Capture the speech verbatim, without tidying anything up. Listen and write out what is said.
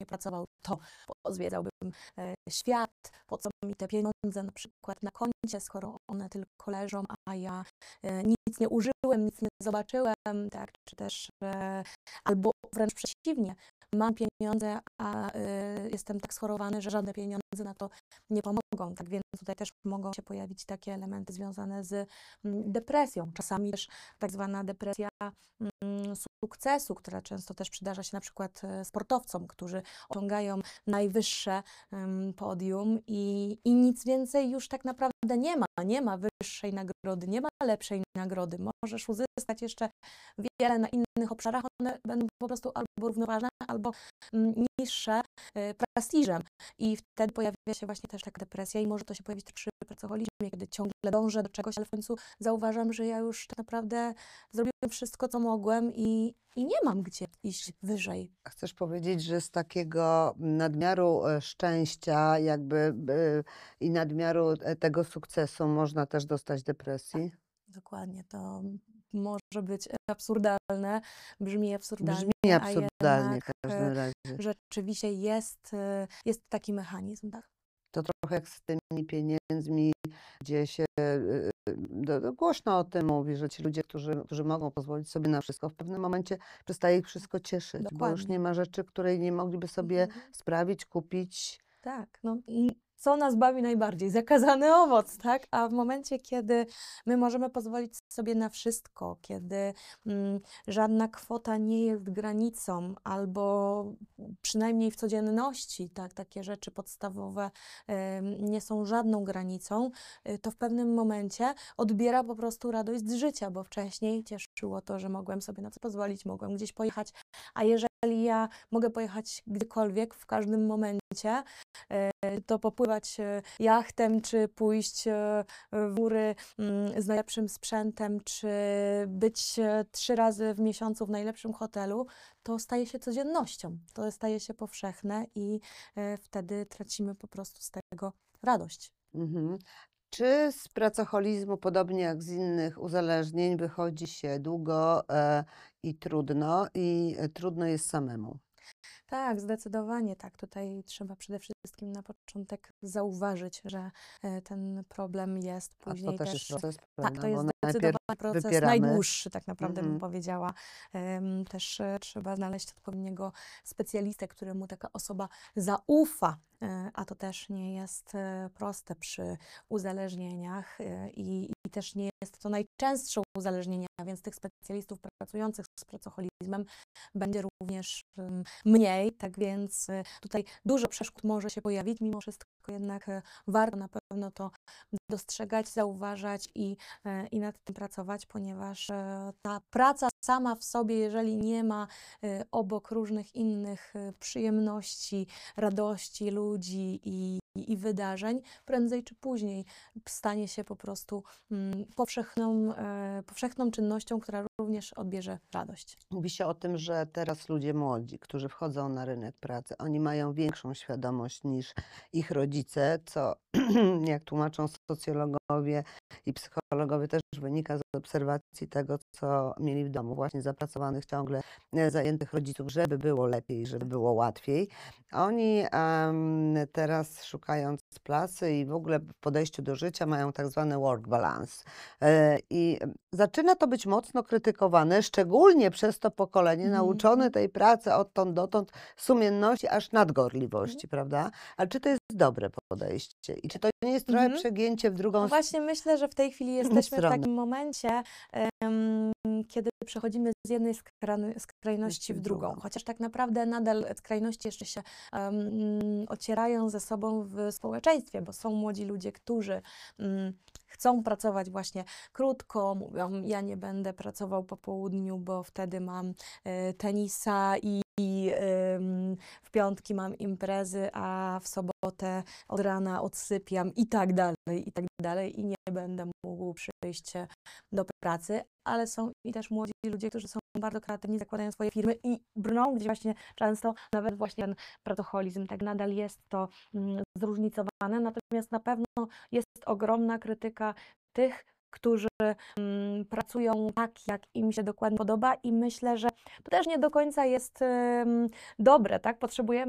pracował, to pozwiedzałbym e, świat, po co mi te pieniądze na przykład na koncie, skoro one tylko leżą, a ja e, nic nie użyłem, nic nie zobaczyłem, tak, czy też e, albo wręcz przeciwnie, mam pieniądze, a y, jestem tak schorowany, że żadne pieniądze na to nie pomogą. Tak więc tutaj też mogą się pojawić takie elementy związane z mm, depresją. Czasami też tak zwana depresja mm, sukcesu, która często też przydarza się na przykład e, sportowcom, którzy osiągają najwyższe ym, podium i, i nic więcej już tak naprawdę nie ma. Nie ma wyższej nagrody, nie ma lepszej nagrody. Możesz uzyskać jeszcze wiele na innych obszarach, one będą po prostu albo równoważne, albo mm, niższe y, prestiżem. I wtedy pojawia się właśnie też taka depresja i może to się pojawić też przy pracoholizmie, kiedy ciągle dążę do czegoś, ale w końcu zauważam, że ja już tak naprawdę zrobiłem wszystko, co mogłem i, i nie mam gdzie iść wyżej. Chcesz powiedzieć, że z takiego nadmiaru e, szczęścia jakby e, i nadmiaru e, tego sukcesu można też dostać depresji? Dokładnie, to może być absurdalne, brzmi absurdalnie, Brzmi a absurdalnie w jednak każdym e, razie. rzeczywiście jest, e, jest taki mechanizm, tak? To trochę jak z tymi pieniędzmi, gdzie się y, do, do głośno o tym mówi, że ci ludzie, którzy, którzy mogą pozwolić sobie na wszystko, w pewnym momencie przestaje ich wszystko cieszyć, bo już Dokładnie. nie ma rzeczy, której nie mogliby sobie Mhm. sprawić, kupić. Tak, no i co nas bawi najbardziej? Zakazany owoc, tak? A w momencie, kiedy my możemy pozwolić sobie na wszystko, kiedy mm, żadna kwota nie jest granicą, albo przynajmniej w codzienności, tak, takie rzeczy podstawowe em, nie są żadną granicą, y, to w pewnym momencie odbiera po prostu radość z życia, bo wcześniej cieszyło to, że mogłem sobie na co pozwolić, mogłem gdzieś pojechać, a jeżeli ja mogę pojechać gdziekolwiek, w każdym momencie, to popływać e, jachtem, czy pójść e, w góry mm, z najlepszym sprzętem, czy być e, trzy razy w miesiącu w najlepszym hotelu, to staje się codziennością. To staje się powszechne i e, wtedy tracimy po prostu z tego radość. Mhm. Czy z pracoholizmu, podobnie jak z innych uzależnień, wychodzi się długo e, i trudno, i e, trudno jest samemu? Tak, zdecydowanie tak. Tutaj trzeba przede wszystkim na początek zauważyć, że e, ten problem jest. A to Później też jest też, proces, tak, to prawda? Bo jest najpierw zdecydowany proces, wypieramy. najdłuższy tak naprawdę bym Mhm. powiedziała. Em, Też e, trzeba znaleźć odpowiedniego specjalistę, któremu taka osoba zaufa. E, A to też nie jest e, proste przy uzależnieniach e, i, i też nie jest to najczęstsze uzależnienia, więc tych specjalistów pracujących z pracoholizmem będzie również em, mniej, tak więc y, tutaj dużo przeszkód może się pojawić, mimo wszystko jednak e, warto na pewno to dostrzegać, zauważać i, e, i nad tym pracować, ponieważ e, ta praca sama w sobie, jeżeli nie ma e, obok różnych innych e, przyjemności, radości ludzi i, i wydarzeń, prędzej czy później stanie się po prostu mm, powszechną, e, powszechną czynnością, która również odbierze radość. Mówi się o tym, że teraz ludzie młodzi, którzy wchodzą na rynek pracy, oni mają większą świadomość niż ich rodzice, co jak tłumaczą socjologowie i psychologowie też wynika z obserwacji tego, co mieli w domu, właśnie zapracowanych ciągle, e, zajętych rodziców, żeby było lepiej, żeby było łatwiej. Oni em, teraz szukając pracy i w ogóle w podejściu do życia mają tak zwany work balance. E, I zaczyna to być mocno krytykowane, szczególnie przez to pokolenie Mhm. nauczone tej pracy odtąd dotąd, sumienności aż nadgorliwości, prawda? Ale czy to jest dobre podejście? I czy to nie jest trochę Mhm. przegięcie w drugą No właśnie myślę, że w tej chwili jesteśmy w stronę? takim momencie, em, kiedy przechodzimy z jednej skrany- skrajności w drugą. Chociaż tak naprawdę nadal skrajności jeszcze się em, ocierają ze sobą w społeczeństwie, bo są młodzi ludzie, którzy mm, chcą pracować właśnie krótko, mówią, ja nie będę pracował po południu, bo wtedy mam e, tenisa i i em, w piątki mam imprezy, a w sobotę od rana odsypiam i tak dalej, i tak dalej i nie będę mógł przyjść do pracy, ale są i też młodzi ludzie, którzy są bardzo kreatywni, zakładają swoje firmy i brną, gdzie właśnie często nawet właśnie ten pracoholizm, tak nadal jest to mm, zróżnicowane, natomiast na pewno jest ogromna krytyka tych, którzy mm, pracują tak, jak im się dokładnie podoba i myślę, że to też nie do końca jest em, dobre, tak? Potrzebujemy